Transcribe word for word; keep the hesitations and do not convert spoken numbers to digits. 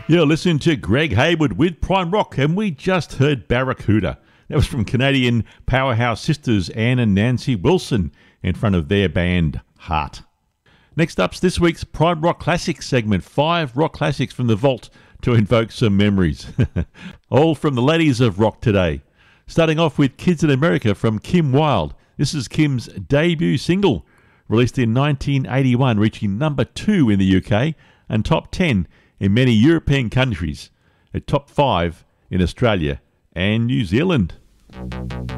You're listening to Greg Hayward with Prime Rock, and we just heard Barracuda. That was from Canadian powerhouse sisters Anne and Nancy Wilson in front of their band Heart. Next up's this week's Prime Rock Classics segment, five rock classics from the vault to invoke some memories. All from the ladies of rock today. Starting off with Kids in America from Kim Wilde. This is Kim's debut single, released in nineteen eighty-one, reaching number two in the U K and top ten in many European countries, at top five in Australia and New Zealand.